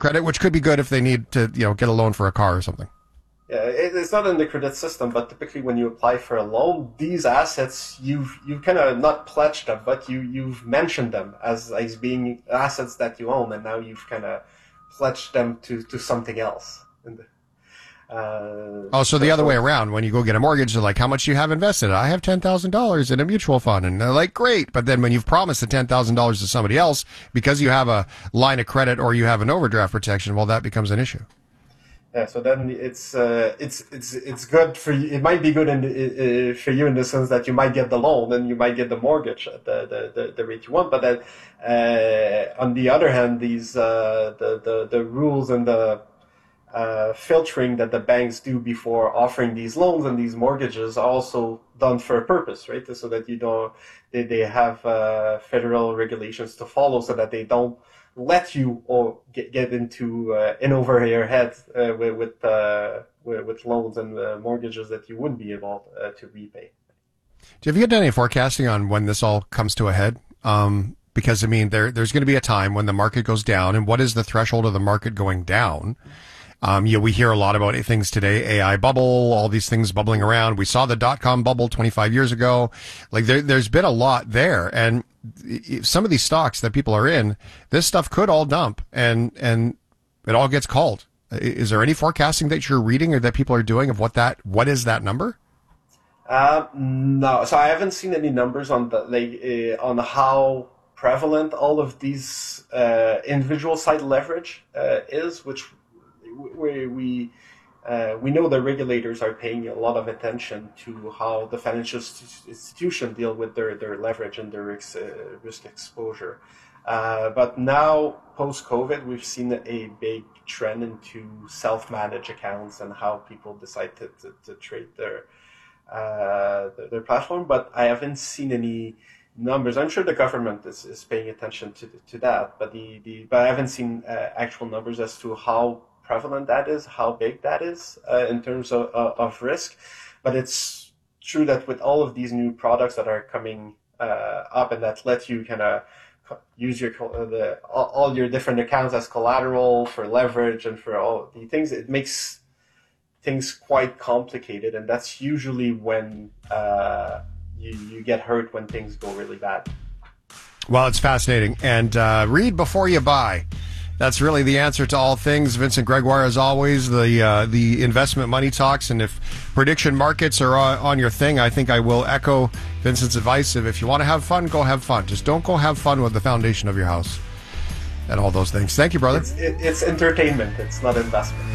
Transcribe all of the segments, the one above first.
credit, which could be good if they need to, get a loan for a car or something. Yeah, it's not in the credit system, but typically when you apply for a loan, these assets, you've kind of not pledged them, but you've mentioned them as being assets that you own, and now you've kind of pledged them to something else. So the other way around, when you go get a mortgage, they're like, how much do you have invested? I have $10,000 in a mutual fund. And they're like, great. But then when you've promised the $10,000 to somebody else, because you have a line of credit or you have an overdraft protection, well, that becomes an issue. Yeah, so then it's good for you. It might be good for you in the sense that you might get the loan and you might get the mortgage at the rate you want. But then on the other hand, these the rules and the filtering that the banks do before offering these loans and these mortgages are also done for a purpose, right? So that they have federal regulations to follow, so that they don't let you or get into in over your head with loans and mortgages that you wouldn't be able to repay. Have you done any forecasting on when this all comes to a head? Because there's going to be a time when the market goes down, and what is the threshold of the market going down? We hear a lot about things today, AI bubble, all these things bubbling around. We saw the .com bubble 25 years ago. Like there's been a lot there. And some of these stocks that people are in, this stuff could all dump and it all gets called. Is there any forecasting that you're reading or that people are doing of what is that number? No. So I haven't seen any numbers on on how prevalent all of these, individual side leverage, is, which we know the regulators are paying a lot of attention to how the financial institution deal with their leverage and their risk exposure. But now, post-COVID, we've seen a big trend into self-managed accounts and how people decide to trade their platform. But I haven't seen any numbers. I'm sure the government is paying attention to that, but but I haven't seen actual numbers as to how prevalent that is, how big that is in terms of risk. But it's true that with all of these new products that are coming up and that let you kind of use all your different accounts as collateral for leverage and for all the things, it makes things quite complicated, and that's usually when you get hurt, when things go really bad. Well, it's fascinating. And read before you buy. That's really the answer to all things. Vincent Gregoire, as always, the investment money talks. And if prediction markets are on your thing, I think I will echo Vincent's advice of if you want to have fun, go have fun. Just don't go have fun with the foundation of your house and all those things. Thank you, brother. It's entertainment. It's not investment.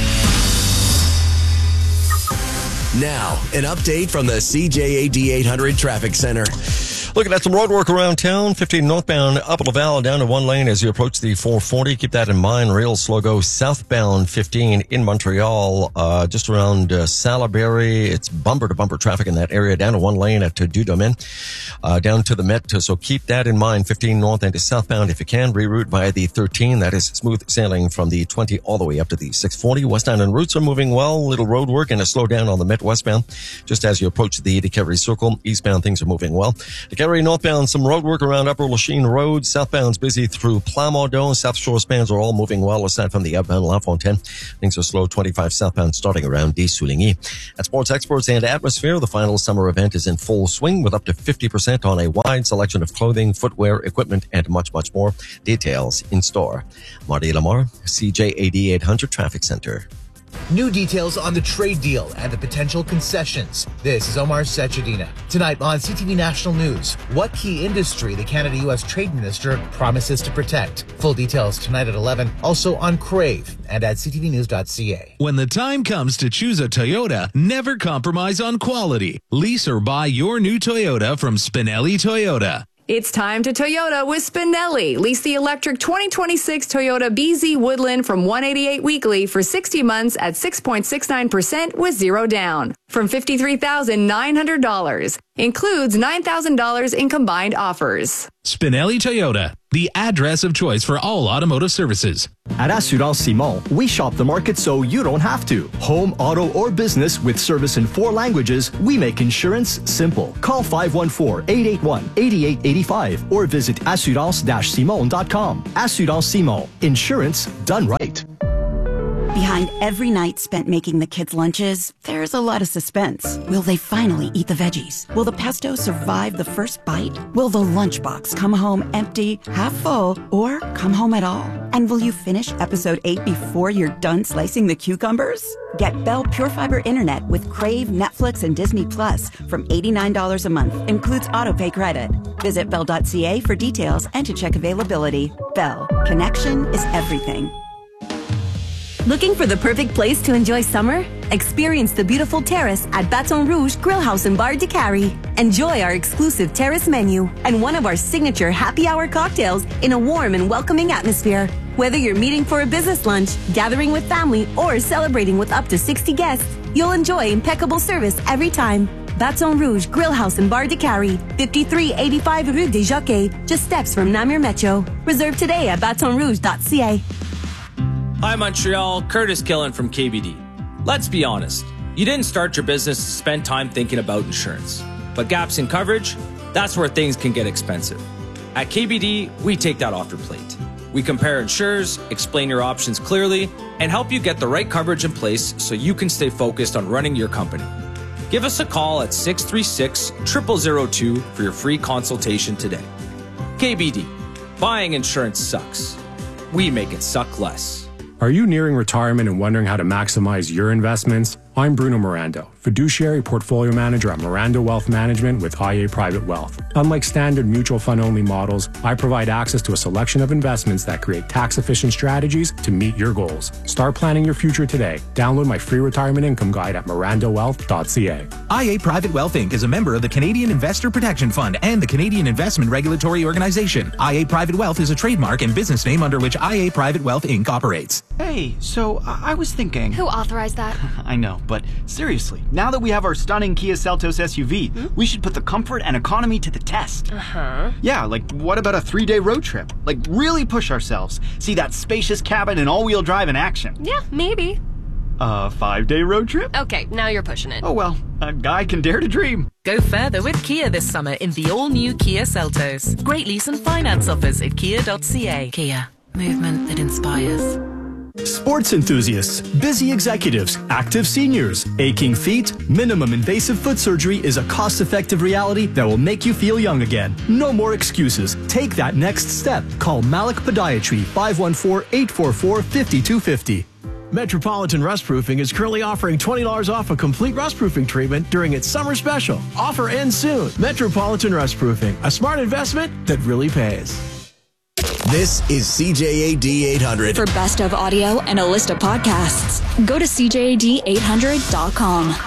Now, an update from the CJAD 800 Traffic Center. Looking at some road work around town, 15 northbound up Laval down to one lane as you approach the 440. Keep that in mind. Real slow go southbound 15 in Montreal, just around Salaberry. It's bumper to bumper traffic in that area, down to one lane at Du-Domaine, down to the Met. So keep that in mind. 15 north and to southbound if you can. Reroute via the 13. That is smooth sailing from the 20 all the way up to the 640. Westbound and routes are moving well. Little road work and a slowdown on the Met westbound. Just as you approach the DeCarry Circle, eastbound things are moving well. DeCarry northbound, some road work around Upper Lachine Road. Southbound's busy through Plamondon. South Shore spans are all moving well aside from the outbound La Fontaine. Things are slow 25 southbound starting around Des-Souligny. At Sports Experts and Atmosphere, the final summer event is in full swing with up to 50% on a wide selection of clothing, footwear, equipment, and much, much more. Details in store. Marty Lamar, CJAD 800 Traffic Center. New details on the trade deal and the potential concessions. This is Omar Sachedina. Tonight on CTV National News, what key industry the Canada-U.S. Trade Minister promises to protect. Full details tonight at 11, also on Crave and at ctvnews.ca. When the time comes to choose a Toyota, never compromise on quality. Lease or buy your new Toyota from Spinelli Toyota. It's time to Toyota with Spinelli. Lease the electric 2026 Toyota BZ Woodland from $188 weekly for 60 months at 6.69% with zero down. From $53,900. Includes $9,000 in combined offers. Spinelli Toyota, the address of choice for all automotive services. At Assurance Simon, we shop the market so you don't have to. Home, auto, or business with service in 4 languages, we make insurance simple. Call 514-881-8885 or visit assurance-simon.com. Assurance Simon, insurance done right. Behind every night spent making the kids' lunches, there's a lot of suspense. Will they finally eat the veggies? Will the pesto survive the first bite? Will the lunchbox come home empty, half full, or come home at all? And will you finish episode 8 before you're done slicing the cucumbers? Get Bell Pure Fiber Internet with Crave, Netflix, and Disney Plus from $89 a month. Includes autopay credit. Visit bell.ca for details and to check availability. Bell. Connection is everything. Looking for the perfect place to enjoy summer? Experience the beautiful terrace at Baton Rouge Grill House and Bar de Cary. Enjoy our exclusive terrace menu and one of our signature happy hour cocktails in a warm and welcoming atmosphere. Whether you're meeting for a business lunch, gathering with family, or celebrating with up to 60 guests, you'll enjoy impeccable service every time. Baton Rouge Grill House and Bar de Cary, 5385 Rue des Jockeys, just steps from Namur Metro. Reserve today at batonrouge.ca. Hi Montreal, Curtis Killen from KBD. Let's be honest, you didn't start your business to spend time thinking about insurance. But gaps in coverage, that's where things can get expensive. At KBD, we take that off your plate. We compare insurers, explain your options clearly, and help you get the right coverage in place so you can stay focused on running your company. Give us a call at 636-0002 for your free consultation today. KBD, buying insurance sucks. We make it suck less. Are you nearing retirement and wondering how to maximize your investments? I'm Bruno Mirando, fiduciary portfolio manager at Mirando Wealth Management with IA Private Wealth. Unlike standard mutual fund only models, I provide access to a selection of investments that create tax-efficient strategies to meet your goals. Start planning your future today. Download my free retirement income guide at mirandowealth.ca. IA Private Wealth Inc. is a member of the Canadian Investor Protection Fund and the Canadian Investment Regulatory Organization. IA Private Wealth is a trademark and business name under which IA Private Wealth Inc. operates. Hey, so I was thinking... Who authorized that? I know, but seriously, now that we have our stunning Kia Seltos SUV, we should put the comfort and economy to the test. Uh-huh. Yeah, like what about a 3-day road trip? Like really push ourselves. See that spacious cabin and all-wheel drive in action. Yeah, maybe. A 5-day road trip? Okay, now you're pushing it. Oh well, a guy can dare to dream. Go further with Kia this summer in the all-new Kia Seltos. Great lease and finance offers at kia.ca. Kia, movement that inspires. Sports enthusiasts, busy executives, active seniors, aching feet, minimum invasive foot surgery is a cost-effective reality that will make you feel young again. No more excuses. Take that next step. Call Malik Podiatry 514-844-5250. Metropolitan Rustproofing is currently offering $20 off a complete rustproofing treatment during its summer special. Offer ends soon. Metropolitan Rustproofing, a smart investment that really pays. This is CJAD 800. For best of audio and a list of podcasts, go to CJAD800.com.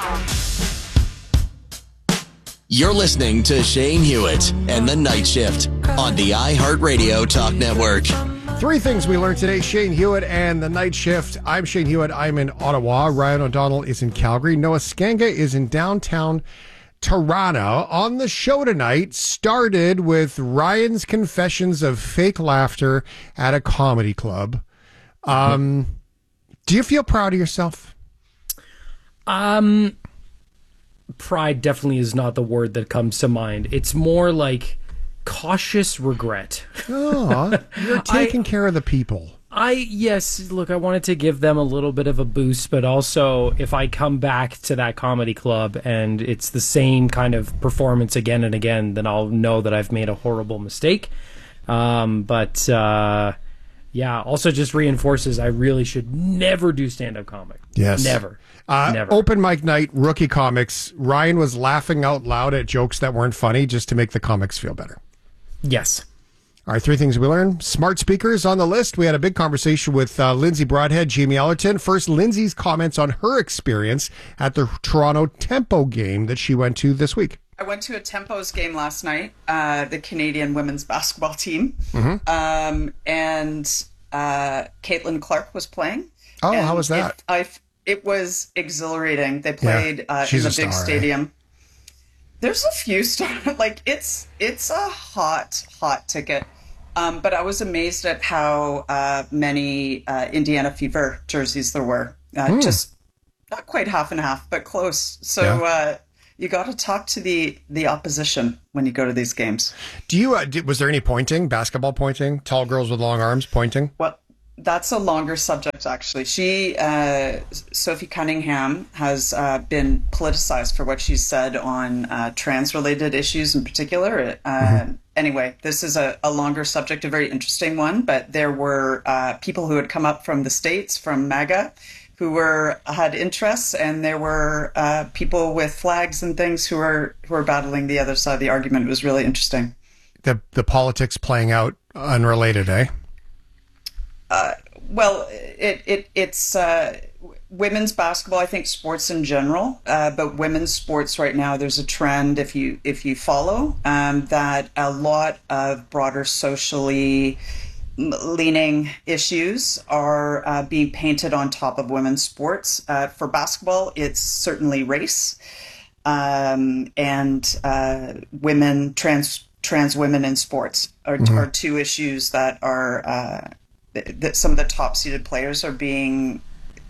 You're listening to Shane Hewitt and The Night Shift on the iHeartRadio Talk Network. 3 things we learned today. Shane Hewitt and The Night Shift. I'm Shane Hewitt. I'm in Ottawa. Ryan O'Donnell is in Calgary. Noah Skanga is in downtown Toronto. On the show tonight started with Ryan's confessions of fake laughter at a comedy club. Do you feel proud of yourself? Pride definitely is not the word that comes to mind. It's more like cautious regret. Oh, you're taking care of the people. Yes, look, I wanted to give them a little bit of a boost, but also if I come back to that comedy club and it's the same kind of performance again and again, then I'll know that I've made a horrible mistake. Yeah, also just reinforces I really should never do stand-up comedy. Yes. Never. Never. Open mic night, rookie comics. Ryan was laughing out loud at jokes that weren't funny just to make the comics feel better. Yes. All right, 3 things we learned. Smart speakers on the list. We had a big conversation with Lindsay Broadhead, Jamie Ellerton. First, Lindsay's comments on her experience at the Toronto Tempo game that she went to this week. I went to a Tempos game last night, the Canadian women's basketball team. Mm-hmm. And Caitlin Clark was playing. Oh, and how was that? It was exhilarating. They played in the big star, stadium. Eh? There's a few stars. Like it's a hot ticket. But I was amazed at how many Indiana Fever jerseys there were. Just not quite half and half, but close. So you got to talk to the opposition when you go to these games. Do you? Was there any pointing? Basketball pointing? Tall girls with long arms pointing? Well, That's a longer subject, actually. Sophie Cunningham, has been politicized for what she said on trans-related issues in particular. Anyway, this is a longer subject, a very interesting one, but there were people who had come up from the States, from MAGA, who had interests, and there were people with flags and things who were battling the other side of the argument. It was really interesting. The politics playing out unrelated, eh? Well, it's women's basketball. I think sports in general, but women's sports right now. There's a trend, if you follow, that a lot of broader socially leaning issues are being painted on top of women's sports. For basketball, it's certainly race and women, trans women in sports are two issues that are that some of the top-seeded players are being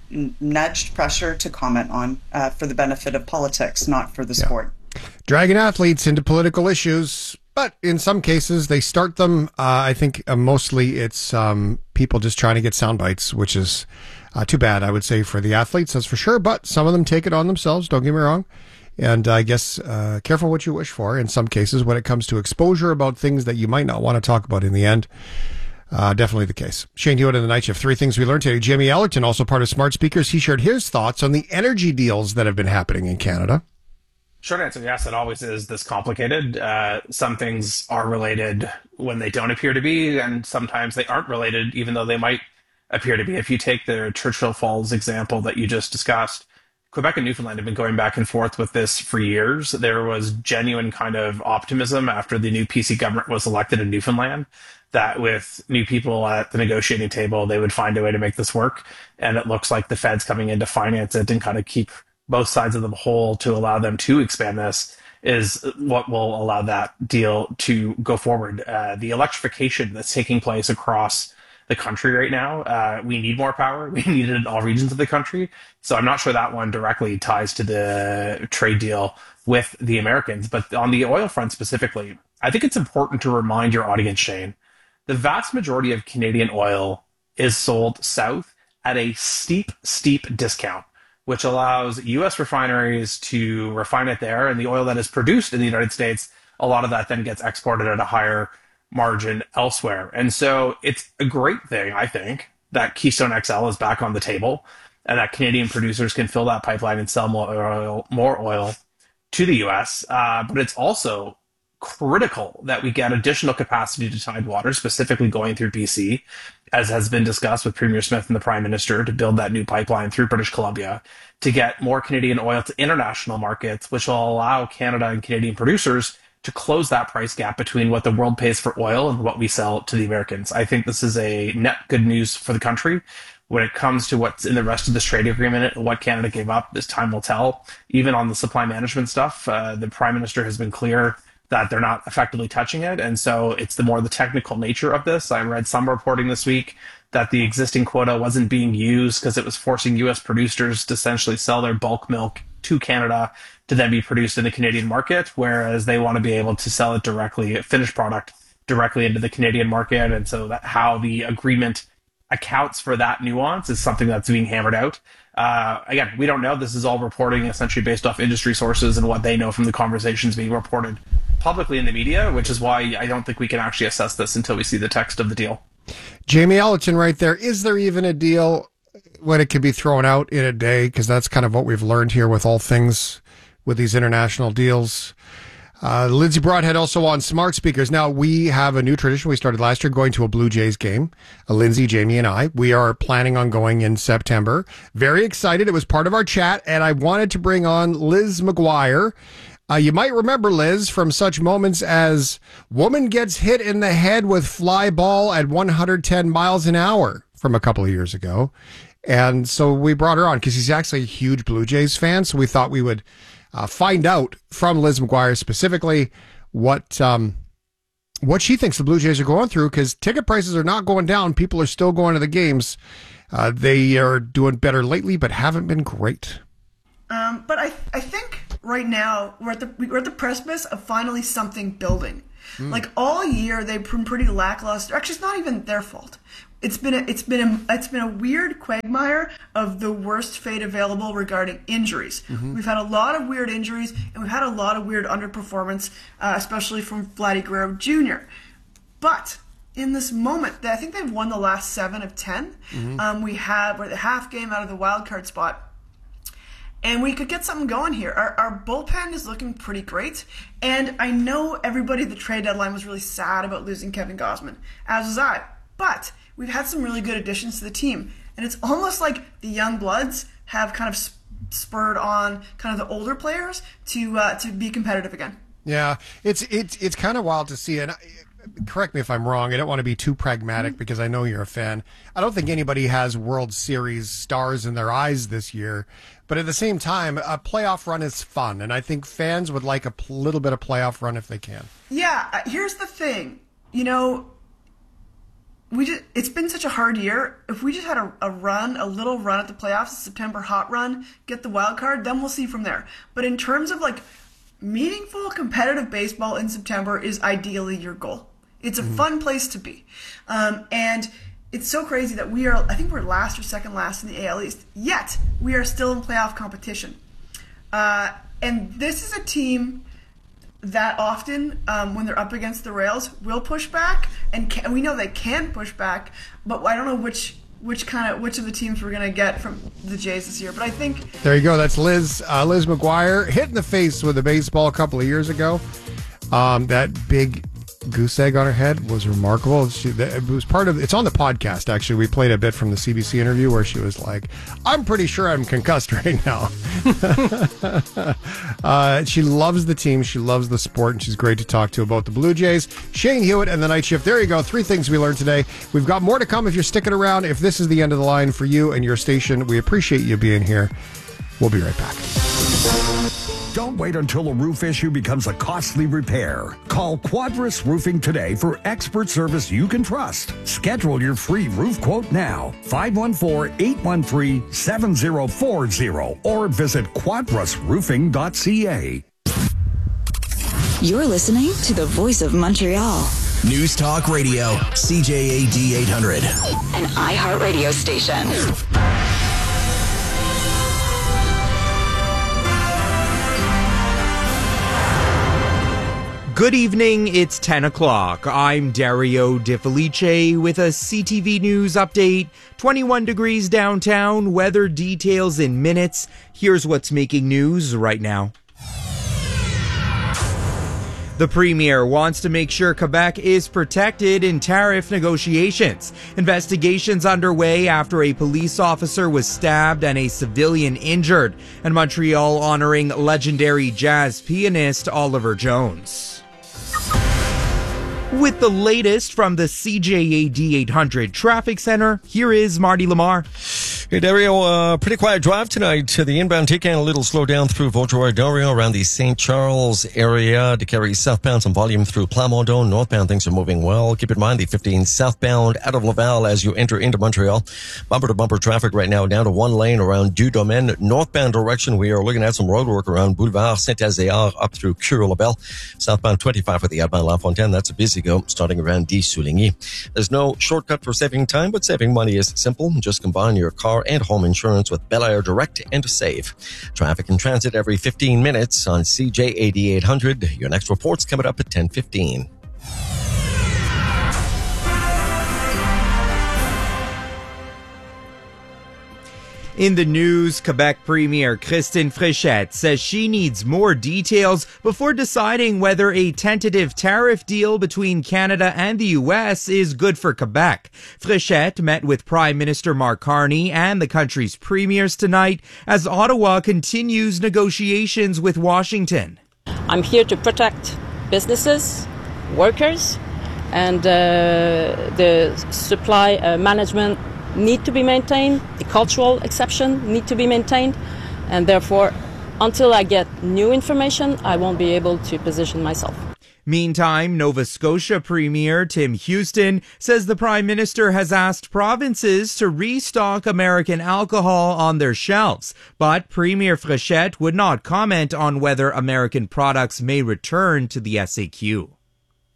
nudged, pressured to comment on for the benefit of politics, not for the sport. Dragging athletes into political issues, but in some cases they start them. I think mostly it's people just trying to get sound bites, which is too bad, I would say, for the athletes, that's for sure. But some of them take it on themselves, don't get me wrong. And I guess careful what you wish for in some cases when it comes to exposure about things that you might not want to talk about in the end. Definitely the case. Shane Hewitt in the Night Shift. 3 things we learned today. Jamie Ellerton, also part of Smart Speakers, he shared his thoughts on the energy deals that have been happening in Canada. Short answer, yes, it always is this complicated. Some things are related when they don't appear to be, and sometimes they aren't related, even though they might appear to be. If you take the Churchill Falls example that you just discussed, Quebec and Newfoundland have been going back and forth with this for years. There was genuine kind of optimism after the new PC government was elected in Newfoundland that with new people at the negotiating table, they would find a way to make this work. And it looks like the Fed's coming in to finance it and kind of keep both sides of the whole to allow them to expand this is what will allow that deal to go forward. The electrification that's taking place across the country right now, we need more power. We need it in all regions of the country. So I'm not sure that one directly ties to the trade deal with the Americans. But on the oil front specifically, I think it's important to remind your audience, Shane, the vast majority of Canadian oil is sold south at a steep discount, which allows U.S. refineries to refine it there. And the oil that is produced in the United States, a lot of that then gets exported at a higher margin elsewhere. And so it's a great thing, I think, that Keystone XL is back on the table and that Canadian producers can fill that pipeline and sell more oil to the U.S. But it's also critical that we get additional capacity to Tidewater, specifically going through BC, as has been discussed with Premier Smith and the Prime Minister, to build that new pipeline through British Columbia to get more Canadian oil to international markets, which will allow Canada and Canadian producers to close that price gap between what the world pays for oil and what we sell to the Americans. I think this is a net good news for the country. When it comes to what's in the rest of this trade agreement and what Canada gave up, this time will tell. Even on the supply management stuff, the Prime Minister has been clear that they're not effectively touching it. And so it's the technical nature of this. I read some reporting this week that the existing quota wasn't being used because it was forcing U.S. producers to essentially sell their bulk milk to Canada to then be produced in the Canadian market, whereas they want to be able to sell it directly, a finished product, directly into the Canadian market. And so that how the agreement accounts for that nuance is something that's being hammered out. Again, we don't know. This is all reporting essentially based off industry sources and what they know from the conversations being reported publicly in the media, which is why I don't think we can actually assess this until we see the text of the deal. Jamie Ellerton right there. Is there even a deal when it can be thrown out in a day? Because that's kind of what we've learned here with all things with these international deals. Lindsay Broadhead also on Smart Speakers. Now, we have a new tradition we started last year, going to a Blue Jays game. Lindsay, Jamie, and I. We are planning on going in September. Very excited. It was part of our chat, and I wanted to bring on Liz McGuire. You might remember Liz from such moments as woman gets hit in the head with fly ball at 110 miles an hour from a couple of years ago. And so we brought her on because she's actually a huge Blue Jays fan. So we thought we would find out from Liz McGuire specifically what she thinks the Blue Jays are going through, because ticket prices are not going down. People are still going to the games. They are doing better lately, but haven't been great. But I think right now we're at the precipice of finally something building. Like all year they've been pretty lackluster. Actually, it's not even their fault. it's been a weird quagmire of the worst fate available regarding injuries. Mm-hmm. We've had a lot of weird injuries, and we've had a lot of weird underperformance, especially from Vladdy Guerrero Jr. But in this moment, I think they've won the last 7 of 10. Mm-hmm. We're the half game out of the wild card spot. And we could get something going here. Our bullpen is looking pretty great. And I know everybody at the trade deadline was really sad about losing Kevin Gausman, as was I. But we've had some really good additions to the team. And it's almost like the young bloods have kind of spurred on kind of the older players to be competitive again. Yeah, it's kind of wild to see. And correct me if I'm wrong. I don't want to be too pragmatic because I know you're a fan. I don't think anybody has World Series stars in their eyes this year. But at the same time, a playoff run is fun. And I think fans would like a little bit of playoff run if they can. Yeah, here's the thing. You know, it's been such a hard year. If we just had a little run at the playoffs, a September hot run, get the wild card, then we'll see from there. But in terms of like meaningful competitive baseball in September is ideally your goal. It's a fun place to be. And it's so crazy that I think we're last or second last in the AL East, yet we are still in playoff competition. And this is a team that often, when they're up against the rails, will push back, and we know they can push back, but I don't know which of the teams we're going to get from the Jays this year. But I think... There you go. That's Liz McGuire, hit in the face with a baseball a couple of years ago. That big goose egg on her head was remarkable. It was part of... It's on the podcast, actually. We played a bit from the CBC interview where she was like, I'm pretty sure I'm concussed right now. She loves the team. She loves the sport, and she's great to talk to about the Blue Jays. Shane Hewitt and the Night Shift. There you go. 3 things we learned today. We've got more to come if you're sticking around. If this is the end of the line for you and your station, we appreciate you being here. We'll be right back. Don't wait until a roof issue becomes a costly repair. Call Quadrus Roofing today for expert service you can trust. Schedule your free roof quote now. 514-813-7040 or visit quadrusroofing.ca. You're listening to the Voice of Montreal. News Talk Radio, CJAD 800. An iHeartRadio station. Good evening, it's 10 o'clock. I'm Dario De Felice with a CTV News update. 21 degrees downtown, weather details in minutes. Here's what's making news right now. The Premier wants to make sure Quebec is protected in tariff negotiations. Investigations underway after a police officer was stabbed and a civilian injured. And Montreal honoring legendary jazz pianist Oliver Jones. With the latest from the CJAD 800 Traffic Center, here is Marty Lamar. Hey, Dario, pretty quiet drive tonight to the inbound taking a little slow down through Vaudreuil-Dorion around the St. Charles area to carry southbound some volume through Plamondon. Northbound things are moving well. Keep in mind the 15 southbound out of Laval as you enter into Montreal. Bumper to bumper traffic right now down to 1 lane around Du Domaine. Northbound direction, we are looking at some road work around Boulevard Saint-Azéard up through Cure-Labelle. Southbound 25 for the outbound La Fontaine. That's a busy go starting around Souligny. There's no shortcut for saving time, but saving money is simple. Just combine your car and home insurance with Bel Air Direct and save. Traffic and transit every 15 minutes on CJAD 800. Your next report's coming up at 10:15. In the news, Quebec Premier Christine Fréchette says she needs more details before deciding whether a tentative tariff deal between Canada and the U.S. is good for Quebec. Fréchette met with Prime Minister Mark Carney and the country's premiers tonight as Ottawa continues negotiations with Washington. I'm here to protect businesses, workers, and the supply management need to be maintained, the cultural exception need to be maintained, and therefore, until I get new information, I won't be able to position myself. Meantime, Nova Scotia Premier Tim Houston says the Prime Minister has asked provinces to restock American alcohol on their shelves, but Premier Fréchette would not comment on whether American products may return to the SAQ.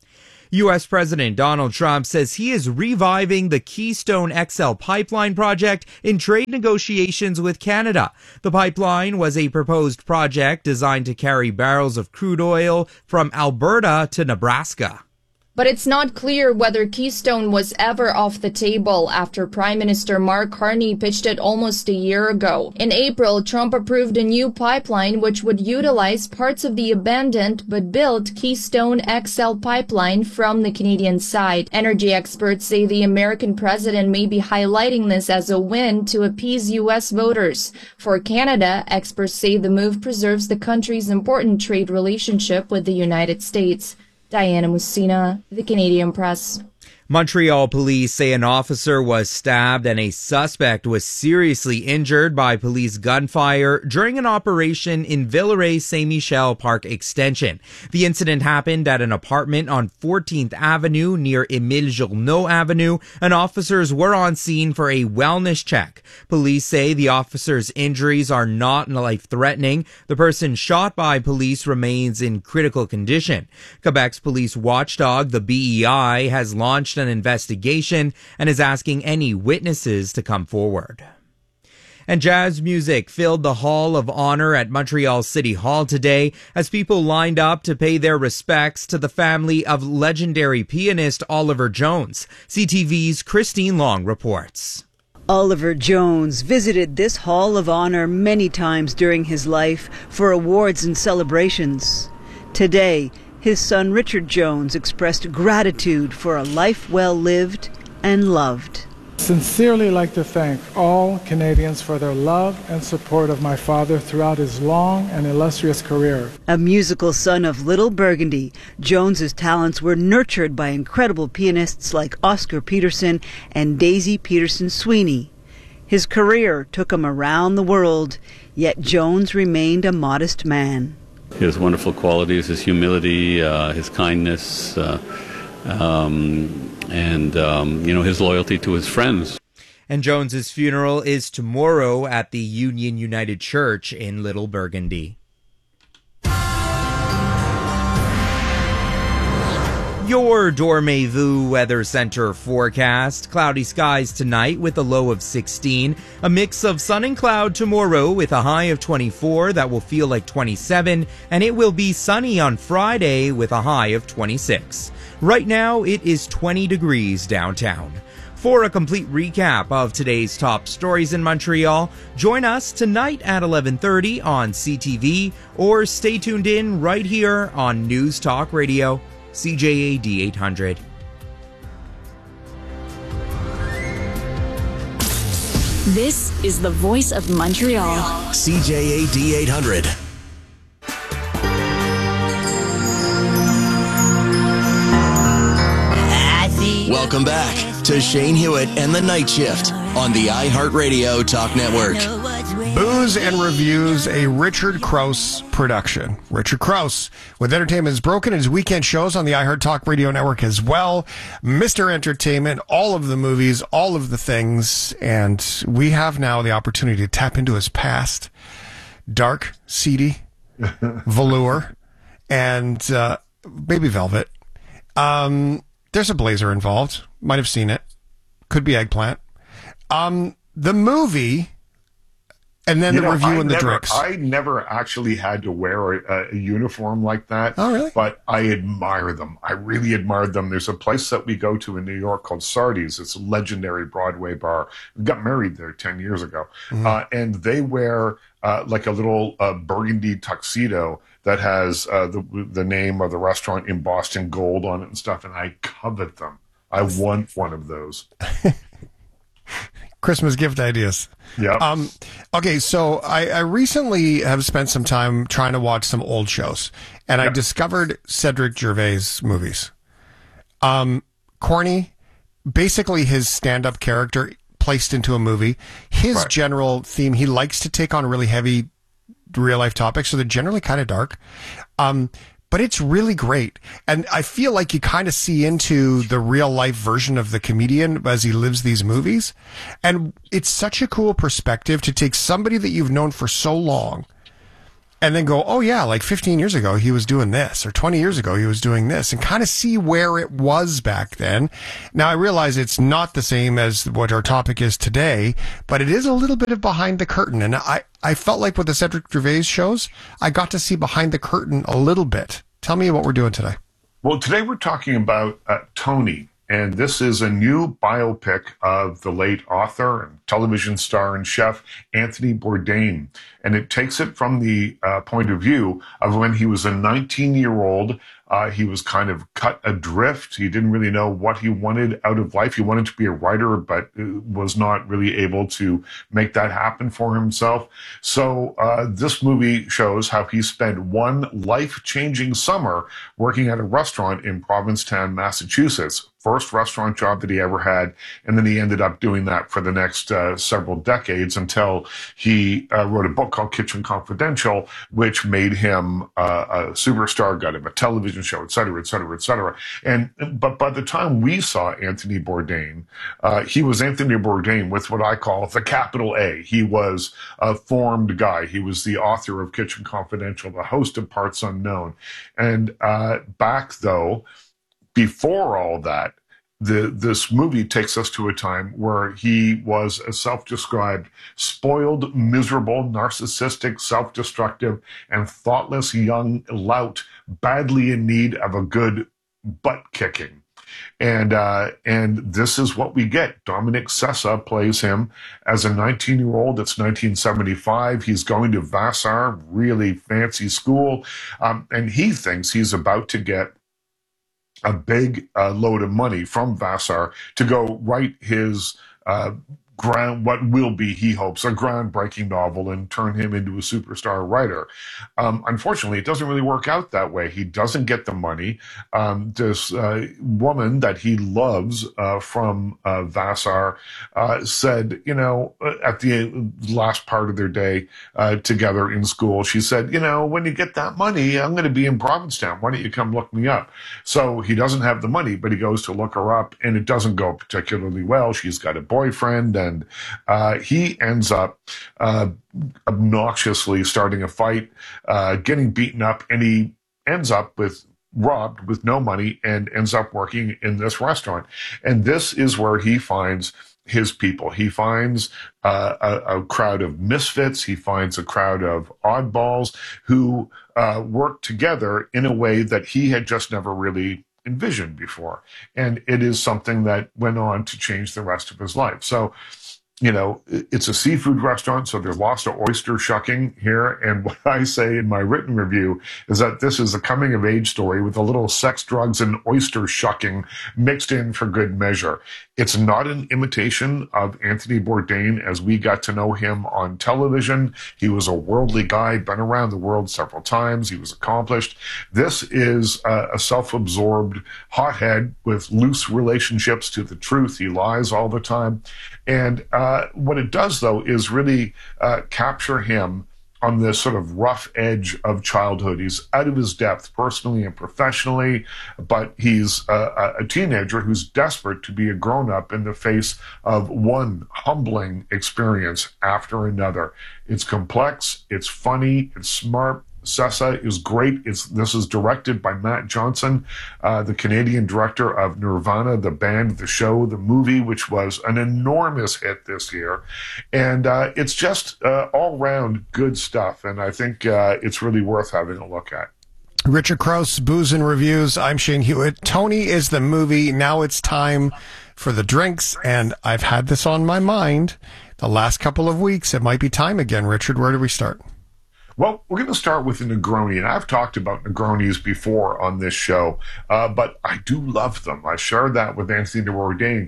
U.S. President Donald Trump says he is reviving the Keystone XL pipeline project in trade negotiations with Canada. The pipeline was a proposed project designed to carry barrels of crude oil from Alberta to Nebraska. But it's not clear whether Keystone was ever off the table after Prime Minister Mark Carney pitched it almost a year ago. In April, Trump approved a new pipeline which would utilize parts of the abandoned but built Keystone XL pipeline from the Canadian side. Energy experts say the American president may be highlighting this as a win to appease U.S. voters. For Canada, experts say the move preserves the country's important trade relationship with the United States. Diana Mussina, The Canadian Press. Montreal police say an officer was stabbed and a suspect was seriously injured by police gunfire during an operation in Villeray-Saint-Michel Park Extension. The incident happened at an apartment on 14th Avenue near Émile Journeau Avenue, and officers were on scene for a wellness check. Police say the officer's injuries are not life-threatening. The person shot by police remains in critical condition. Quebec's police watchdog, the BEI, has launched an investigation and is asking any witnesses to come forward. And jazz music filled the Hall of Honor at Montreal City Hall today as people lined up to pay their respects to the family of legendary pianist Oliver Jones. CTV's Christine Long reports. Oliver Jones visited this Hall of Honor many times during his life for awards and celebrations. Today, his son Richard Jones expressed gratitude for a life well lived and loved. Sincerely like to thank all Canadians for their love and support of my father throughout his long and illustrious career. A musical son of Little Burgundy, Jones's talents were nurtured by incredible pianists like Oscar Peterson and Daisy Peterson Sweeney. His career took him around the world, yet Jones remained a modest man. His wonderful qualities, his humility, his kindness, his loyalty to his friends. And Jones's funeral is tomorrow at the Union United Church in Little Burgundy. Your Dormez-vous Weather Center forecast. Cloudy skies tonight with a low of 16. A mix of sun and cloud tomorrow with a high of 24 that will feel like 27. And it will be sunny on Friday with a high of 26. Right now, it is 20 degrees downtown. For a complete recap of today's top stories in Montreal, join us tonight at 11:30 on CTV or stay tuned in right here on News Talk Radio. CJAD 800. This is the voice of Montreal. CJAD 800. Welcome back to Shane Hewitt and the Night Shift on the iHeartRadio Talk Network. Booze and Reviews, a Richard Crouse production. Richard Crouse with Entertainment is Broken and his weekend shows on the iHeart Talk Radio Network as well. Mr. Entertainment, all of the movies, all of the things. And we have now the opportunity to tap into his past. Dark, seedy, velour, and maybe velvet. There's a blazer involved. Might have seen it. Could be eggplant. The movie... And then the review and the drinks. I never actually had to wear a uniform like that. Oh, really? But I admire them. I really admired them. There's a place that we go to in New York called Sardi's. It's a legendary Broadway bar. We got married there 10 years ago. Mm-hmm. And they wear like a little burgundy tuxedo that has the name of the restaurant embossed in gold on it and stuff. And I covet them. I want one of those. Christmas gift ideas. Yeah. Okay, so I recently have spent some time trying to watch some old shows, and I discovered Cedric Gervais movies. Corny, basically his stand-up character placed into a movie. His general theme, he likes to take on really heavy real-life topics, so they're generally kind of dark. But it's really great. And I feel like you kind of see into the real life version of the comedian as he lives these movies. And it's such a cool perspective to take somebody that you've known for so long and then go, oh yeah, like 15 years ago he was doing this, or 20 years ago he was doing this, and kind of see where it was back then. Now I realize it's not the same as what our topic is today, but it is a little bit of behind the curtain. And I felt like with the Cedric Gervais shows, I got to see behind the curtain a little bit. Tell me what we're doing today. Well, today we're talking about Tony. And this is a new biopic of the late author and television star and chef Anthony Bourdain. And it takes it from the point of view of when he was a 19-year-old. He was kind of cut adrift. He didn't really know what he wanted out of life. He wanted to be a writer, but was not really able to make that happen for himself. So this movie shows how he spent one life-changing summer working at a restaurant in Provincetown, Massachusetts. First restaurant job that he ever had, and then he ended up doing that for the next several decades until he wrote a book called Kitchen Confidential, which made him a superstar, got him a television show, et cetera, et cetera, et cetera. But by the time we saw Anthony Bourdain, he was Anthony Bourdain with what I call the capital A. He was a formed guy. He was the author of Kitchen Confidential, the host of Parts Unknown. And back, though, before all that, this movie takes us to a time where he was a self-described spoiled, miserable, narcissistic, self-destructive, and thoughtless young lout badly in need of a good butt kicking. And this is what we get. Dominic Sessa plays him as a 19-year-old. It's 1975. He's going to Vassar, really fancy school, and he thinks he's about to get a big load of money from Vassar to go write his what will be, he hopes, a groundbreaking novel and turn him into a superstar writer. Unfortunately, it doesn't really work out that way. He doesn't get the money. This woman that he loves from Vassar said, at the last part of their day together in school, she said, when you get that money, I'm going to be in Provincetown. Why don't you come look me up? So he doesn't have the money, but he goes to look her up, and it doesn't go particularly well. She's got a boyfriend, and he ends up obnoxiously starting a fight, getting beaten up, and he ends up robbed with no money and ends up working in this restaurant. And this is where he finds his people. He finds a crowd of misfits. He finds a crowd of oddballs who work together in a way that he had just never really envisioned before. And it is something that went on to change the rest of his life. So, it's a seafood restaurant, so there's lots of oyster shucking here. And what I say in my written review is that this is a coming-of-age story with a little sex, drugs, and oyster shucking mixed in for good measure. It's not an imitation of Anthony Bourdain as we got to know him on television. He was a worldly guy, been around the world several times. He was accomplished. This is a self-absorbed hothead with loose relationships to the truth. He lies all the time. And what it does, though, is really capture him on this sort of rough edge of childhood. He's out of his depth personally and professionally, but he's a teenager who's desperate to be a grown-up in the face of one humbling experience after another. It's complex, it's funny, it's smart. Sessa is great. This is directed by Matt Johnson, the Canadian director of Nirvana, the band, the show, the movie, which was an enormous hit this year. And it's just all-round good stuff, and I think it's really worth having a look at. Richard Krause, Booze and Reviews. I'm Shane Hewitt. Tony is the movie. Now it's time for the drinks, and I've had this on my mind the last couple of weeks. It might be time again. Richard, where do we start? Well, we're going to start with a Negroni, and I've talked about Negronis before on this show, but I do love them. I shared that with Anthony Bourdain.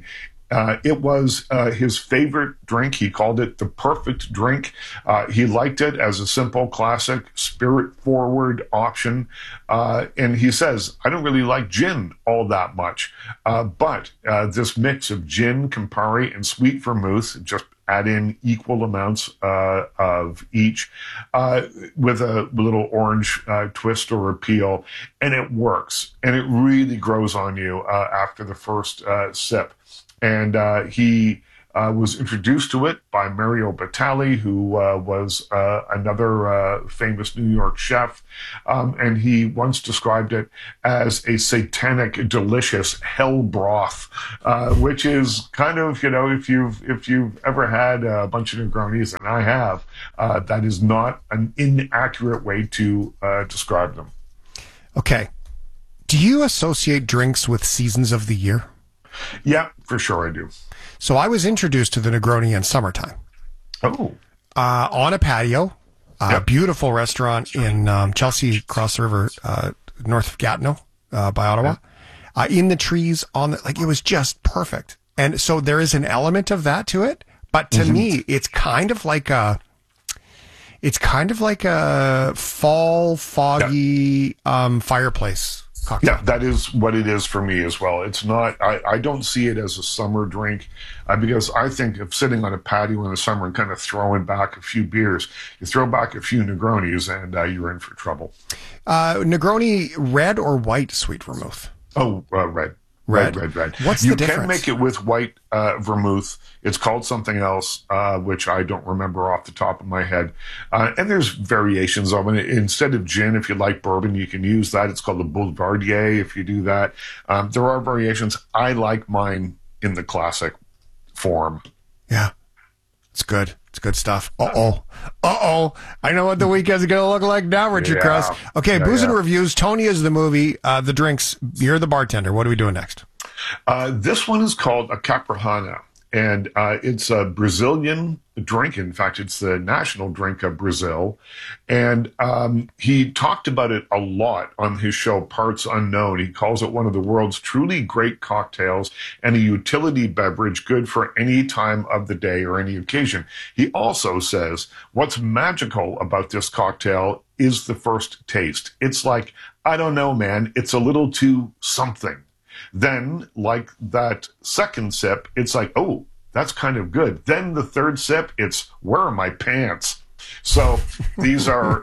It was his favorite drink. He called it the perfect drink. He liked it as a simple, classic, spirit-forward option. And he says, I don't really like gin all that much, but this mix of gin, Campari, and sweet vermouth, just add in equal amounts of each with a little orange twist or a peel, and it works. And it really grows on you after the first sip. And he was introduced to it by Mario Batali, who was another famous New York chef, and he once described it as a satanic, delicious hell broth, which is kind of, if you've ever had a bunch of Negronis, and I have, that is not an inaccurate way to describe them. Okay. Do you associate drinks with seasons of the year? Yeah, for sure I do. So I was introduced to the Negroni in summertime. Oh. On a patio, beautiful restaurant in Chelsea, Cross the River, north of Gatineau, by Ottawa. In the trees, it was just perfect. And so there is an element of that to it. But to me, it's kind of like a fall, foggy fireplace cocktail. Yeah, that is what it is for me as well. It's not, I don't see it as a summer drink because I think of sitting on a patio in the summer and kind of throwing back a few beers. You throw back a few Negronis and you're in for trouble. Negroni, red or white sweet vermouth? Oh, red. Red. What's the difference? You can make it with white vermouth. It's called something else, which I don't remember off the top of my head. And there's variations of it. Instead of gin, if you like bourbon, you can use that. It's called the Boulevardier if you do that. There are variations. I like mine in the classic form. Yeah. It's good. It's good stuff. Uh-oh. I know what the weekend's going to look like now, Richard Cross. Okay, Booze and Reviews. Tony is the movie. The drinks. You're the bartender. What are we doing next? This one is called a Caprihana, and it's a Brazilian drink. In fact, it's the national drink of Brazil. And he talked about it a lot on his show, Parts Unknown. He calls it one of the world's truly great cocktails and a utility beverage good for any time of the day or any occasion. He also says what's magical about this cocktail is the first taste. It's like, I don't know, man, it's a little too something. Then, like that second sip, it's like, oh, that's kind of good. Then the third sip, it's, where are my pants? So these are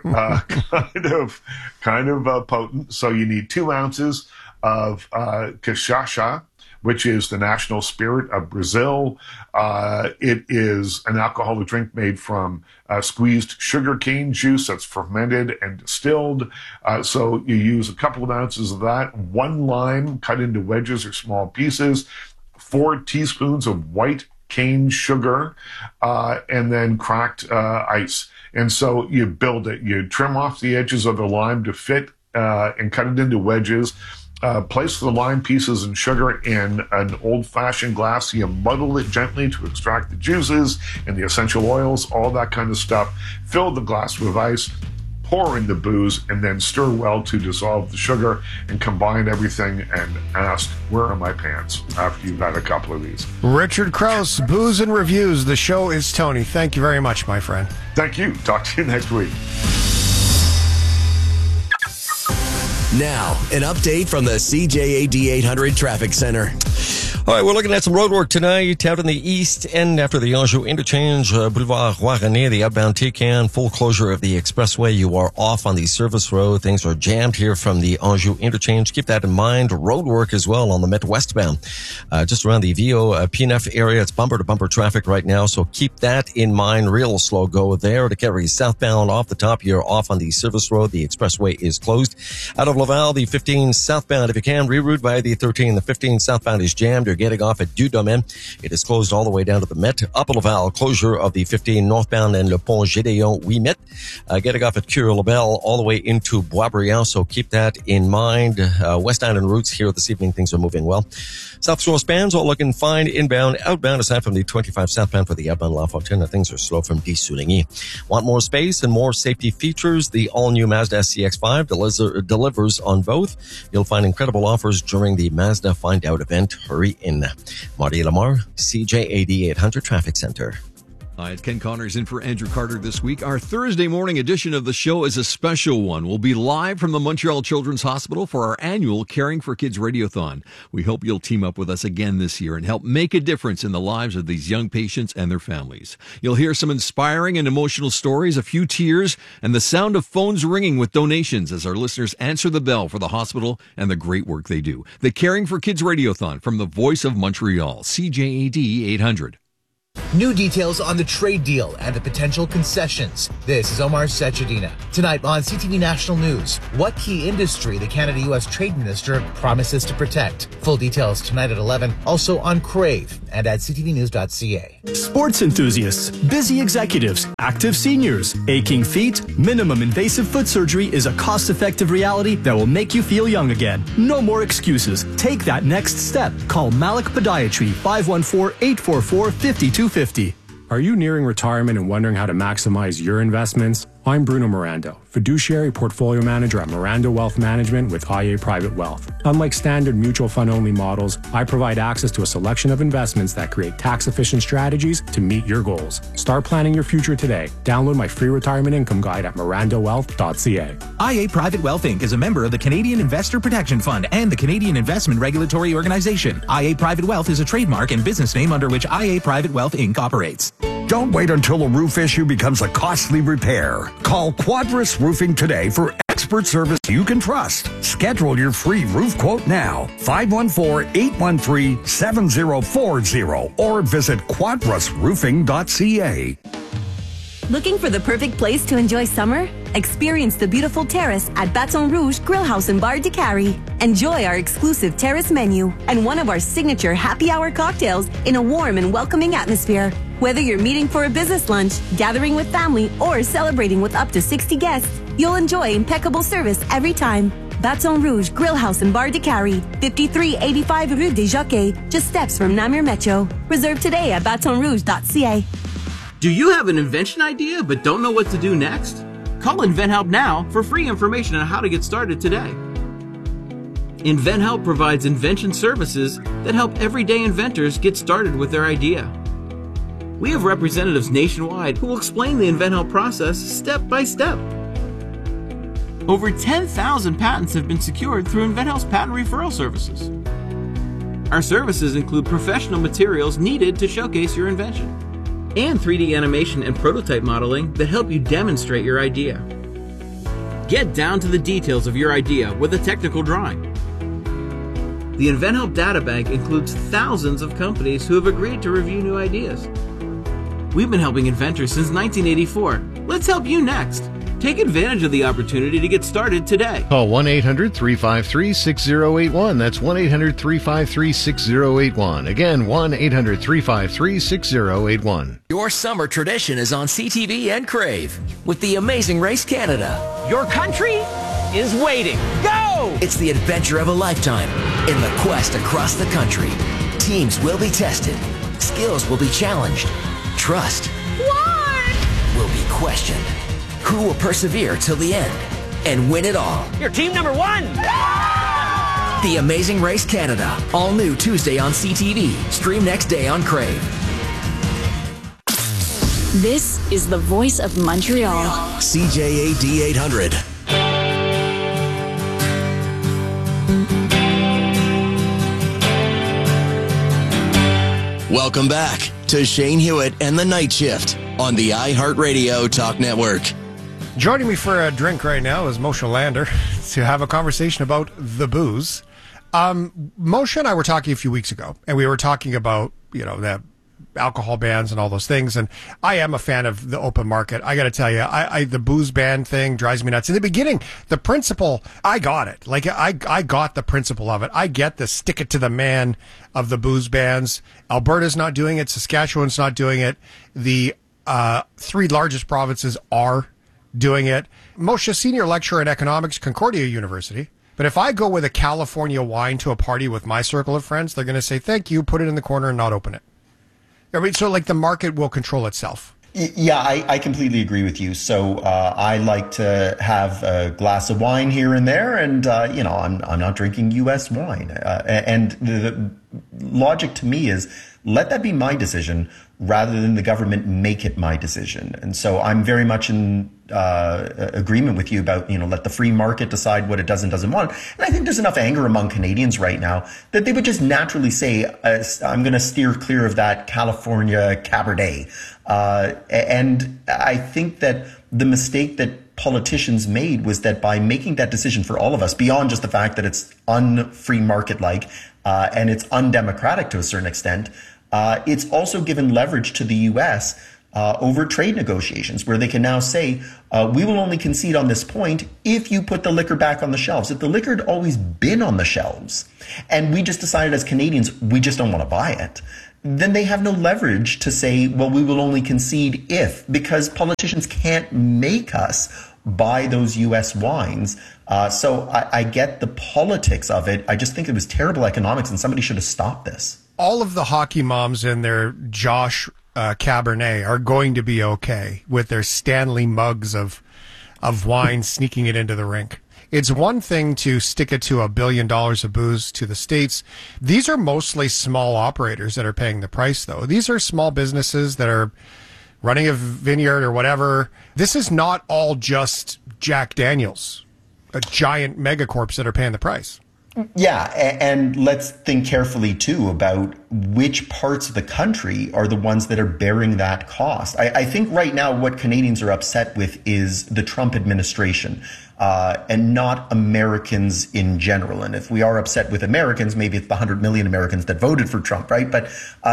kind of potent. So you need 2 ounces of cachaça, which is the national spirit of Brazil. It is an alcoholic drink made from squeezed sugarcane juice that's fermented and distilled. So you use a couple of ounces of that, 1 lime cut into wedges or small pieces, 4 teaspoons of white cane sugar, and then cracked ice. And so you build it. You trim off the edges of the lime to fit and cut it into wedges. Place the lime pieces and sugar in an old-fashioned glass. You muddle it gently to extract the juices and the essential oils, all that kind of stuff. Fill the glass with ice, pour in the booze, and then stir well to dissolve the sugar and combine everything and ask, where are my pants, after you've had a couple of these. Richard Crouse, Booze and Reviews. The show is Tony. Thank you very much, my friend. Thank you. Talk to you next week. Now, an update from the CJAD 800 Traffic Center. All right, we're looking at some road work tonight out in the east end after the Anjou interchange, Boulevard Roi-René, the outbound Técan, full closure of the expressway. You are off on the service road. Things are jammed here from the Anjou interchange. Keep that in mind. Road work as well on the Met westbound. Just around the VO PNF area, it's bumper-to-bumper traffic right now, so keep that in mind. Real slow go there. To carry southbound off the top, you're off on the service road. The expressway is closed. Out of Laval, the 15 southbound, if you can, reroute via the 13. The 15 southbound is jammed. You're getting off at Du-Domaine. It is closed all the way down to the Met. Up Laval, closure of the 15 northbound and Le Pont Gédéon Ouimet. Getting off at Cure-Labelle all the way into Boisbriand, so keep that in mind. West Island routes here this evening, things are moving well. South Shore spans all looking fine. Inbound, outbound, aside from the 25 southbound for the outbound La Fontaine, things are slow from Dissouligny. Want more space and more safety features? The all-new Mazda CX-5 delivers on both. You'll find incredible offers during the Mazda Find Out event. Hurry in. Marty Lamar, CJAD 800 Traffic Center. Hi, it's Ken Connors in for Andrew Carter this week. Our Thursday morning edition of the show is a special one. We'll be live from the Montreal Children's Hospital for our annual Caring for Kids Radiothon. We hope you'll team up with us again this year and help make a difference in the lives of these young patients and their families. You'll hear some inspiring and emotional stories, a few tears, and the sound of phones ringing with donations as our listeners answer the bell for the hospital and the great work they do. The Caring for Kids Radiothon from the Voice of Montreal, CJAD 800. New details on the trade deal and the potential concessions. This is Omar Sechedina. Tonight on CTV National News, what key industry the Canada-U.S. Trade Minister promises to protect. Full details tonight at 11, also on Crave and at ctvnews.ca. Sports enthusiasts, busy executives, active seniors, aching feet, minimum invasive foot surgery is a cost-effective reality that will make you feel young again. No more excuses. Take that next step. Call Malik Podiatry 514-844-5250. Are you nearing retirement and wondering how to maximize your investments? I'm Bruno Mirando, fiduciary portfolio manager at Mirando Wealth Management with IA Private Wealth. Unlike standard mutual fund only models, I provide access to a selection of investments that create tax efficient strategies to meet your goals. Start planning your future today. Download my free retirement income guide at mirandowealth.ca. IA Private Wealth Inc. is a member of the Canadian Investor Protection Fund and the Canadian Investment Regulatory Organization. IA Private Wealth is a trademark and business name under which IA Private Wealth Inc. operates. Don't wait until a roof issue becomes a costly repair. Call Quadris Roofing today for expert service you can trust. Schedule your free roof quote now. 514-813-7040 or visit quadrisroofing.ca. Looking for the perfect place to enjoy summer? Experience the beautiful terrace at Baton Rouge Grillhouse and Bar de Cary. Enjoy our exclusive terrace menu and one of our signature happy hour cocktails in a warm and welcoming atmosphere. Whether you're meeting for a business lunch, gathering with family, or celebrating with up to 60 guests, you'll enjoy impeccable service every time. Baton Rouge Grillhouse and Bar de Cary, 5385 Rue des Jockeys, just steps from Namur Metro. Reserve today at batonrouge.ca. Do you have an invention idea but don't know what to do next? Call InventHelp now for free information on how to get started today. InventHelp provides invention services that help everyday inventors get started with their idea. We have representatives nationwide who will explain the InventHelp process step by step. Over 10,000 patents have been secured through InventHelp's patent referral services. Our services include professional materials needed to showcase your invention, and 3D animation and prototype modeling that help you demonstrate your idea. Get down to the details of your idea with a technical drawing. The InventHelp Databank includes thousands of companies who have agreed to review new ideas. We've been helping inventors since 1984. Let's help you next. Take advantage of the opportunity to get started today. Call 1-800-353-6081. That's 1-800-353-6081. Again, 1-800-353-6081. Your summer tradition is on CTV and Crave with the Amazing Race Canada. Your country is waiting. Go! It's the adventure of a lifetime in the quest across the country. Teams will be tested. Skills will be challenged. Trust will be questioned. Who will persevere till the end and win it all? You're team number one! The Amazing Race Canada. All new Tuesday on CTV. Stream next day on Crave. This is the voice of Montreal. CJAD 800. Welcome back to Shane Hewitt and the Night Shift on the iHeartRadio Talk Network. Joining me for a drink right now is Moshe Lander to have a conversation about the booze. Moshe and I were talking a few weeks ago, and we were talking about, the alcohol bans and all those things. And I am a fan of the open market. I got to tell you, the booze ban thing drives me nuts. In the beginning, the principle, I got it. Like, I got the principle of it. I get the stick it to the man of the booze bans. Alberta's not doing it. Saskatchewan's not doing it. The three largest provinces are doing it. Moshe, senior lecturer in economics, Concordia University. But if I go with a California wine to a party with my circle of friends, they're going to say, thank you, put it in the corner and not open it. I mean, so like the market will control itself. Yeah, I completely agree with you. So I like to have a glass of wine here and there, and I'm not drinking U.S. wine. And the logic to me is let that be my decision rather than the government make it my decision. And so I'm very much in agreement with you about, let the free market decide what it does and doesn't want. And I think there's enough anger among Canadians right now that they would just naturally say, I'm going to steer clear of that California Cabernet. And I think that the mistake that politicians made was that by making that decision for all of us, beyond just the fact that it's unfree market-like and it's undemocratic to a certain extent, it's also given leverage to the U.S. Over trade negotiations, where they can now say, we will only concede on this point if you put the liquor back on the shelves. If the liquor had always been on the shelves and we just decided as Canadians, we just don't want to buy it, then they have no leverage to say, well, we will only concede if, because politicians can't make us buy those U.S. wines. So I get the politics of it. I just think it was terrible economics, and somebody should have stopped this. All of the hockey moms and their Josh Cabernet are going to be okay with their Stanley mugs of wine sneaking it into the rink. It's one thing to stick it to $1 billion of booze to the States. These are mostly small operators that are paying the price, though. These are small businesses that are running a vineyard or whatever. This is not all just Jack Daniels, a giant megacorps that are paying the price. Yeah, and let's think carefully, too, about which parts of the country are the ones that are bearing that cost. I think right now what Canadians are upset with is the Trump administration. And not Americans in general. And if we are upset with Americans, maybe it's the 100 million Americans that voted for Trump, right? But,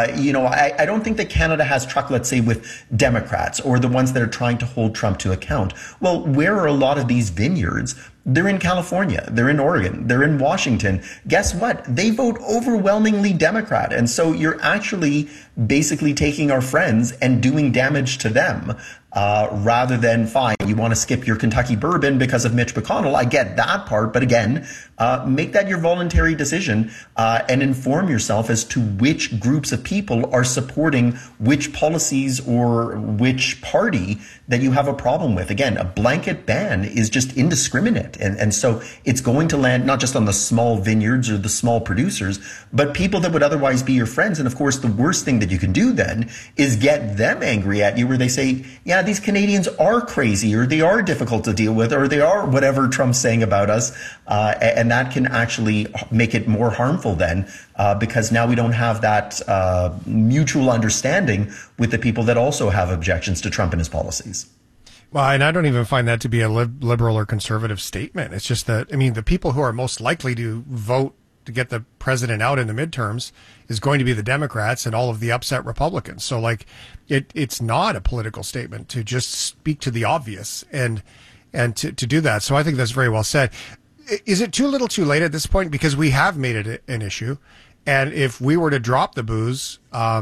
I don't think that Canada has truck, let's say, with Democrats or the ones that are trying to hold Trump to account. Well, where are a lot of these vineyards? They're in California, they're in Oregon, they're in Washington. Guess what? They vote overwhelmingly Democrat. And so you're actually basically taking our friends and doing damage to them. Rather than, fine, you want to skip your Kentucky bourbon because of Mitch McConnell. I get that part. But again, make that your voluntary decision and inform yourself as to which groups of people are supporting which policies or which party that you have a problem with. Again, a blanket ban is just indiscriminate. And so it's going to land not just on the small vineyards or the small producers, but people that would otherwise be your friends. And of course, the worst thing that you can do then is get them angry at you where they say, yeah, these Canadians are crazy, or they are difficult to deal with, or they are whatever Trump's saying about us. And that can actually make it more harmful then, because now we don't have that mutual understanding with the people that also have objections to Trump and his policies. Well, and I don't even find that to be a liberal or conservative statement. It's just that, I mean, the people who are most likely to vote to get the president out in the midterms is going to be the Democrats and all of the upset Republicans. So, like, it's not a political statement to just speak to the obvious and to do that. So I think that's very well said. Is it too little too late at this point? Because we have made it an issue. And if we were to drop the booze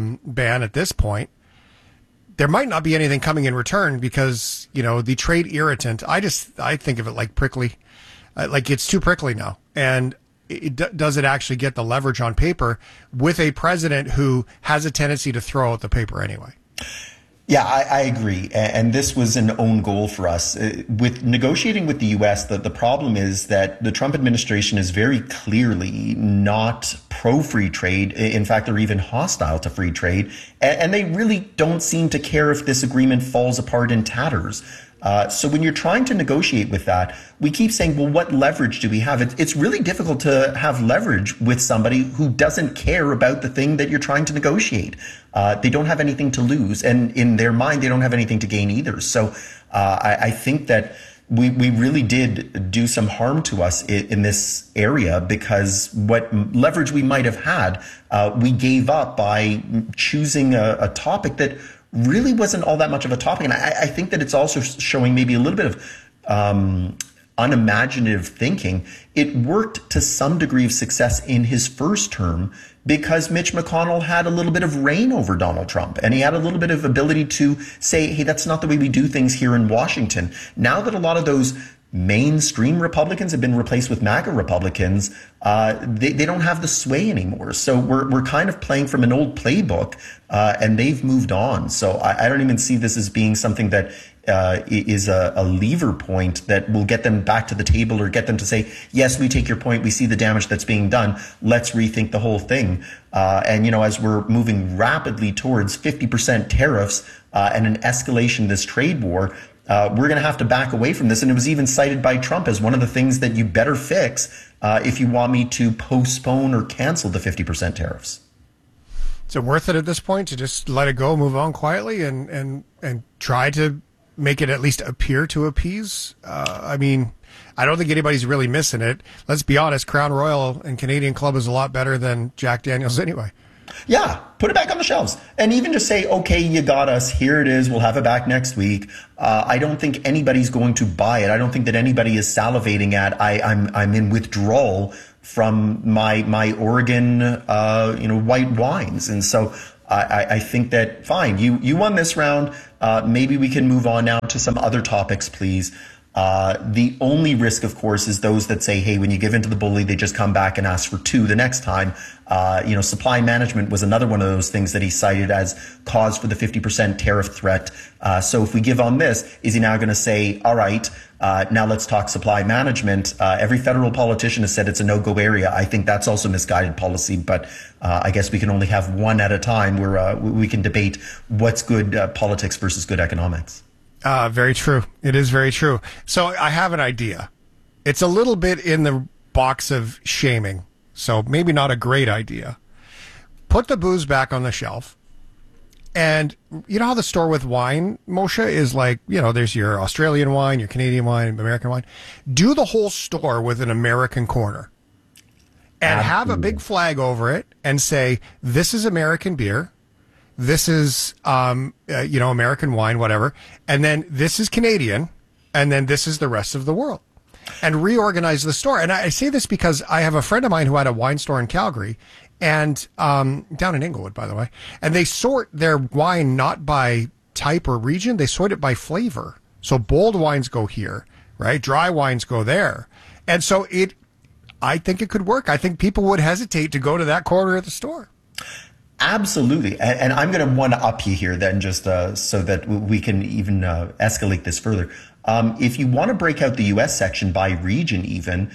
ban at this point, there might not be anything coming in return because, the trade irritant, I think of it like prickly, like it's too prickly now. And does it actually get the leverage on paper with a president who has a tendency to throw out the paper anyway? Yeah, I agree. And this was an own goal for us. With negotiating with the U.S., the problem is that the Trump administration is very clearly not pro-free trade. In fact, they're even hostile to free trade. And they really don't seem to care if this agreement falls apart in tatters. So when you're trying to negotiate with that, we keep saying, well, what leverage do we have? It's really difficult to have leverage with somebody who doesn't care about the thing that you're trying to negotiate. They don't have anything to lose. And in their mind, they don't have anything to gain either. So I think that we really did do some harm to us in this area, because what leverage we might have had, we gave up by choosing a topic that really wasn't all that much of a topic. And I think that it's also showing maybe a little bit of unimaginative thinking. It worked to some degree of success in his first term because Mitch McConnell had a little bit of reign over Donald Trump, and he had a little bit of ability to say, hey, that's not the way we do things here in Washington. Now that a lot of those mainstream Republicans have been replaced with MAGA Republicans, they don't have the sway anymore. So we're kind of playing from an old playbook, and they've moved on. So I don't even see this as being something that is a lever point that will get them back to the table or get them to say, yes, we take your point. We see the damage that's being done. Let's rethink the whole thing. And, as we're moving rapidly towards 50% tariffs and an escalation of this trade war, we're going to have to back away from this. And it was even cited by Trump as one of the things that you better fix if you want me to postpone or cancel the 50% tariffs. Is it worth it at this point to just let it go, move on quietly, and try to make it at least appear to appease? I mean, I don't think anybody's really missing it. Let's be honest, Crown Royal and Canadian Club is a lot better than Jack Daniels anyway. Yeah, put it back on the shelves. And even just say, okay, you got us. Here it is. We'll have it back next week. I don't think anybody's going to buy it. I don't think that anybody is salivating at, I'm in withdrawal from my Oregon, white wines. And so I think that, fine, you won this round. Maybe we can move on now to some other topics, please. The only risk, of course, is those that say, hey, when you give in to the bully, they just come back and ask for 2 the next time. Supply management was another one of those things that he cited as cause for the 50% tariff threat. So if we give on this, is he now going to say, all right, now let's talk supply management? Every federal politician has said it's a no-go area. I think that's also misguided policy, but I guess we can only have one at a time where we can debate what's good politics versus good economics. Very true. It is very true. So I have an idea. It's a little bit in the box of shaming, so maybe not a great idea. Put the booze back on the shelf. And you know how the store with wine, Moshe, is like, there's your Australian wine, your Canadian wine, American wine. Do the whole store with an American corner. And have a big flag over it and say, this is American beer. This is, American wine, whatever. And then this is Canadian. And then this is the rest of the world. And reorganize the store. And I say this because I have a friend of mine who had a wine store in Calgary and down in Inglewood, by the way. And they sort their wine not by type or region. They sort it by flavor. So bold wines go here, right? Dry wines go there. And so I think it could work. I think people would hesitate to go to that corner of the store. Absolutely. And I'm going to one-up you here then, just so that we can even escalate this further. If you want to break out the U.S. section by region even,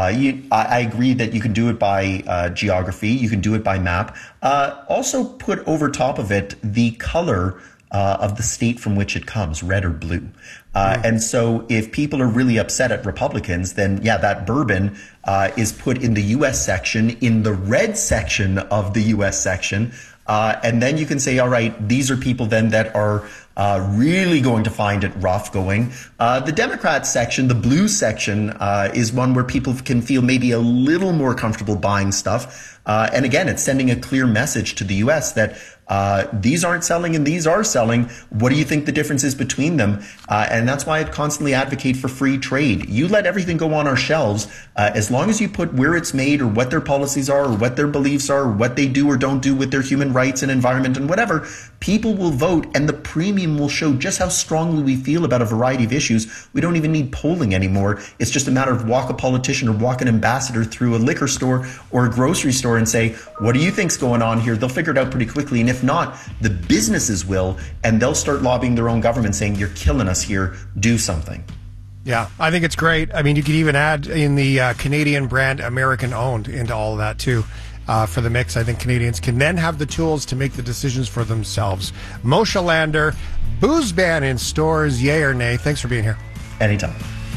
I agree that you can do it by geography. You can do it by map. Also put over top of it the color of the state from which it comes, red or blue. And so if people are really upset at Republicans, then that bourbon is put in the U.S. section, in the red section of the U.S. section. And then you can say, all right, these are people then that are really going to find it rough going. The Democrat section, the blue section, is one where people can feel maybe a little more comfortable buying stuff. And again, it's sending a clear message to the U.S. that these aren't selling and these are selling. What do you think the difference is between them? And that's why I constantly advocate for free trade. You let everything go on our shelves. As long as you put where it's made or what their policies are or what their beliefs are or what they do or don't do with their human rights and environment and whatever, people will vote and the premium will show just how strongly we feel about a variety of issues. We don't even need polling anymore. It's just a matter of walk a politician or walk an ambassador through a liquor store or a grocery store and say, what do you think's going on here? They'll figure it out pretty quickly. And if not, the businesses will, and they'll start lobbying their own government saying, you're killing us here, do something. Yeah, I think it's great. I mean, you could even add in the Canadian brand American owned into all of that too. For the mix, I think Canadians can then have the tools to make the decisions for themselves. Moshe Lander, booze ban in stores, yay or nay? Thanks for being here. Anytime.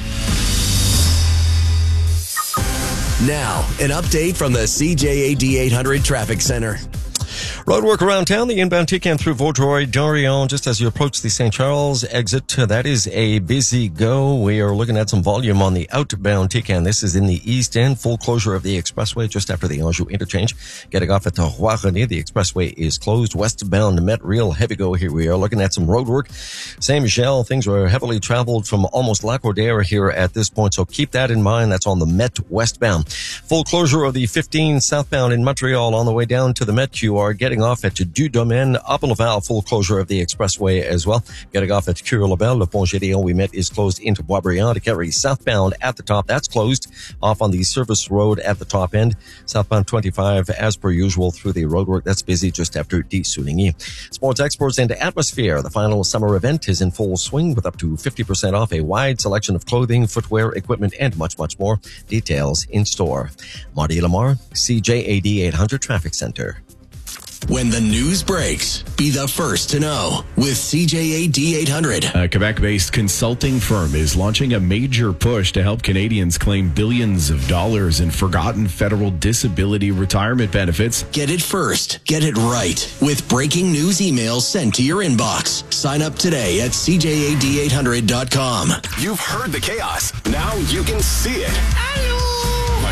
Now, an update from the CJAD 800 Traffic Center. Roadwork around town, the inbound Tican through Vaudreuil-Dorion, just as you approach the St. Charles exit. That is a busy go. We are looking at some volume on the outbound Tican. This is in the east end, full closure of the expressway just after the Anjou interchange. Getting off at Roi-René, the expressway is closed. Westbound Met, real heavy go here. We are looking at some roadwork. Saint-Michel, things are heavily traveled from almost Lac-Rodère here at this point, so keep that in mind. That's on the Met westbound. Full closure of the 15 southbound in Montreal on the way down to the Met. You are getting off at Du Domaine, up in Laval, full closure of the expressway as well. Getting off at Cure-Labelle, Le Pont Gédéon, we met, is closed into Boisbriand. To carry southbound at the top, that's closed. Off on the service road at the top end. Southbound 25, as per usual, through the roadwork. That's busy just after Souligny. Sports exports into Atmosphere. The final summer event is in full swing with up to 50% off, a wide selection of clothing, footwear, equipment, and much, much more. Details in store. Marty Lamar, CJAD 800 Traffic Center. When the news breaks, be the first to know with CJAD 800. A Quebec-based consulting firm is launching a major push to help Canadians claim billions of dollars in forgotten federal disability retirement benefits. Get it first. Get it right. With breaking news emails sent to your inbox. Sign up today at CJAD800.com. You've heard the chaos. Now you can see it.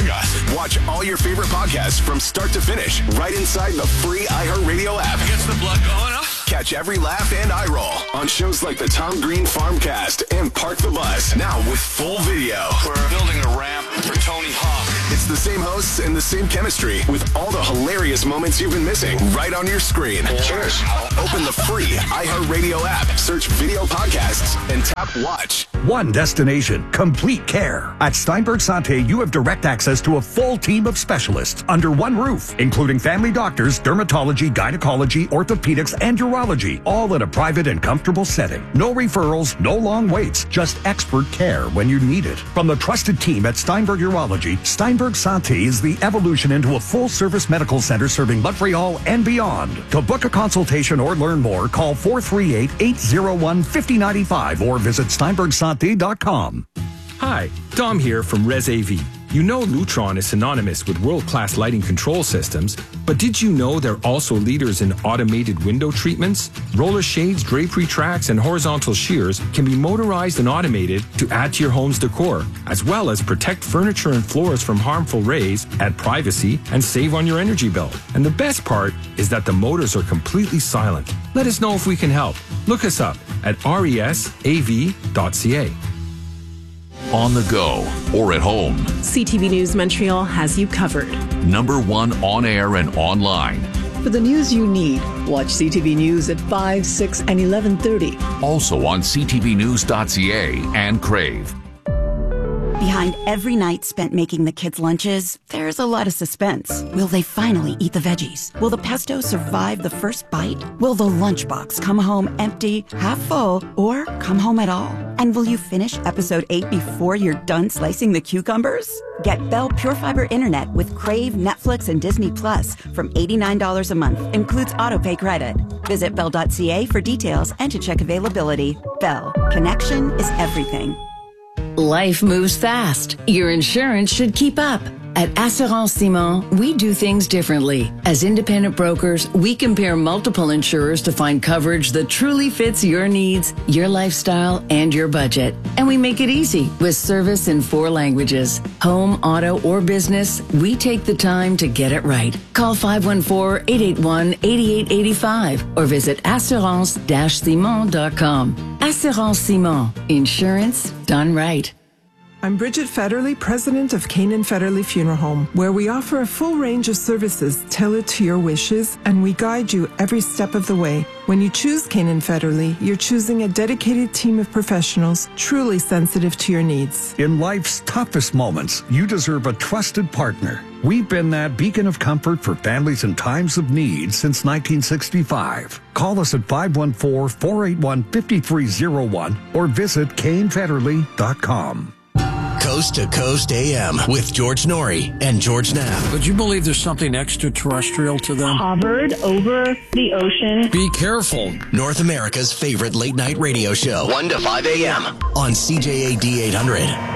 among us. Watch all your favorite podcasts from start to finish right inside the free iHeartRadio app. Gets the blood going, huh? Catch every laugh and eye roll on shows like the Tom Green Farmcast and Park the Bus, now with full video. We're building a ramp for Tony Hawk. It's the same hosts and the same chemistry with all the hilarious moments you've been missing right on your screen. Cheers. Open the free iHeartRadio app, search video podcasts, and tap watch. One destination, complete care. At Steinberg Santé, you have direct access to a full team of specialists under one roof, including family doctors, dermatology, gynecology, orthopedics, and urology, all in a private and comfortable setting. No referrals, no long waits, just expert care when you need it. From the trusted team at Steinberg Urology, Steinberg Santé is the evolution into a full-service medical center serving Montreal and beyond. To book a consultation or learn more, call 438-801-5095 or visit steinbergsanté.com. Hi, Dom here from Res AV. You know Lutron is synonymous with world-class lighting control systems, but did you know they're also leaders in automated window treatments? Roller shades, drapery tracks, and horizontal shears can be motorized and automated to add to your home's decor, as well as protect furniture and floors from harmful rays, add privacy, and save on your energy bill. And the best part is that the motors are completely silent. Let us know if we can help. Look us up at resav.ca. On the go or at home, CTV News Montreal has you covered. #1 on air and online. For the news you need, watch CTV News at 5, 6, and 11:30. Also on ctvnews.ca and Crave. Behind every night spent making the kids' lunches, there's a lot of suspense. Will they finally eat the veggies? Will the pesto survive the first bite? Will the lunchbox come home empty, half full, or come home at all? And will you finish episode 8 before you're done slicing the cucumbers? Get Bell Pure Fiber Internet with Crave, Netflix, and Disney Plus from $89 a month. Includes autopay credit. Visit bell.ca for details and to check availability. Bell. Connection is everything. Life moves fast. Your insurance should keep up. At Assurance Simon, we do things differently. As independent brokers, we compare multiple insurers to find coverage that truly fits your needs, your lifestyle, and your budget. And we make it easy with service in 4 languages. Home, auto, or business, we take the time to get it right. Call 514-881-8885 or visit assurance-simon.com. Assurance Simon. Insurance done right. I'm Bridget Federley, president of Canaan Federley Funeral Home, where we offer a full range of services tailored to your wishes, and we guide you every step of the way. When you choose Canaan Federley, you're choosing a dedicated team of professionals truly sensitive to your needs. In life's toughest moments, you deserve a trusted partner. We've been that beacon of comfort for families in times of need since 1965. Call us at 514-481-5301 or visit canefederley.com. Coast to Coast AM with George Norrie and George Knapp. Would you believe there's something extraterrestrial to them? Hovered over the ocean. Be careful. North America's favorite late night radio show, 1 to 5 a.m. on CJAD 800.